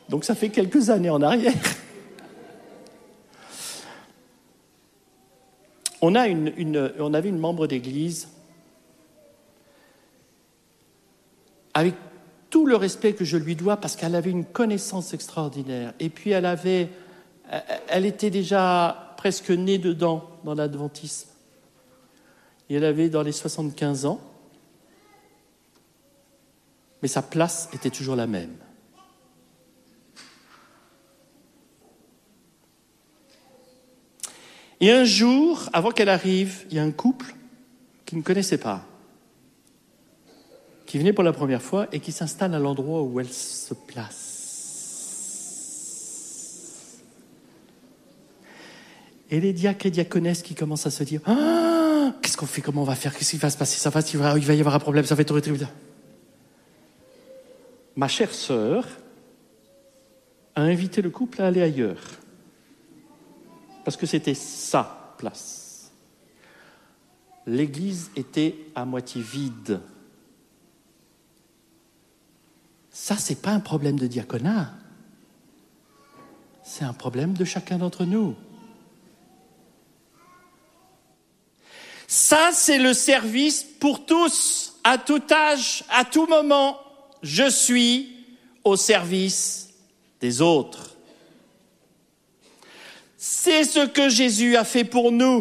Donc ça fait quelques années en arrière. On avait une membre d'église, avec tout le respect que je lui dois, parce qu'elle avait une connaissance extraordinaire. Et puis elle était déjà presque née dedans, dans l'adventisme. Et elle avait dans les 75 ans. Mais sa place était toujours la même. Et un jour, avant qu'elle arrive, il y a un couple qui ne connaissait pas, qui venait pour la première fois et qui s'installe à l'endroit où elle se place. Et les diacres et diaconesses qui commencent à se dire « Ah, qu'est-ce qu'on fait, comment on va faire, qu'est-ce qui va se passer, il va y avoir un problème, ça va être horrible. » Ma chère sœur a invité le couple à aller ailleurs. Parce que c'était sa place. L'église était à moitié vide. Ça, c'est pas un problème de diaconat. C'est un problème de chacun d'entre nous. Ça, c'est le service pour tous, à tout âge, à tout moment. Je suis au service des autres. C'est ce que Jésus a fait pour nous.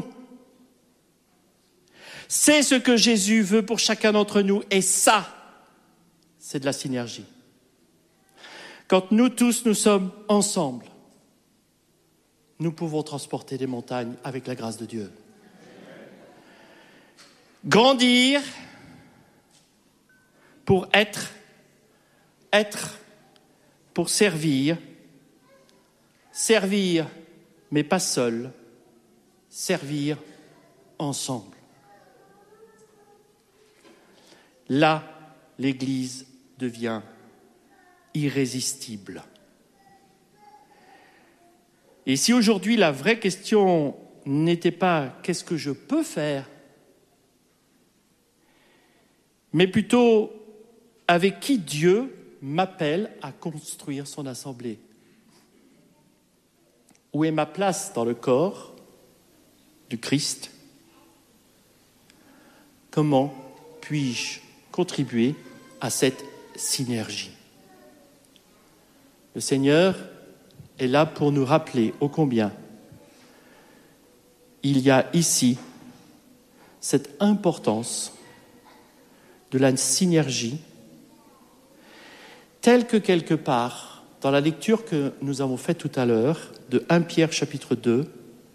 C'est ce que Jésus veut pour chacun d'entre nous. Et ça, c'est de la synergie. Quand nous tous, nous sommes ensemble, nous pouvons transporter des montagnes avec la grâce de Dieu. Grandir pour être pour servir mais pas seul, servir ensemble. Là, l'Église devient irrésistible. Et si aujourd'hui la vraie question n'était pas « qu'est-ce que je peux faire ?», mais plutôt « avec qui Dieu m'appelle à construire son assemblée ?» Où est ma place dans le corps du Christ ? Comment puis-je contribuer à cette synergie ? Le Seigneur est là pour nous rappeler ô combien il y a ici cette importance de la synergie, telle que quelque part, dans la lecture que nous avons faite tout à l'heure, de 1 Pierre chapitre 2,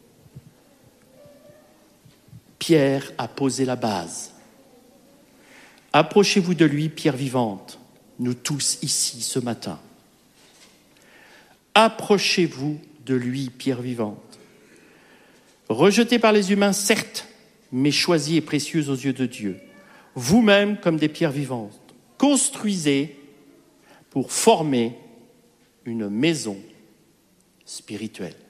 Pierre a posé la base. Approchez-vous de lui, pierre vivante, nous tous ici ce matin. Approchez-vous de lui, pierre vivante. Rejetée par les humains, certes, mais choisie et précieuse aux yeux de Dieu. Vous-même comme des pierres vivantes. Construisez pour former une maison spirituelle.